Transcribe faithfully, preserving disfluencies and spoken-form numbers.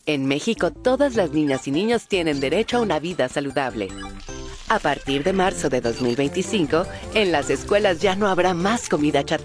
En México, todas las niñas y niños tienen derecho a una vida saludable. A partir de marzo de dos mil veinticinco, en las escuelas ya no habrá más comida chatarra.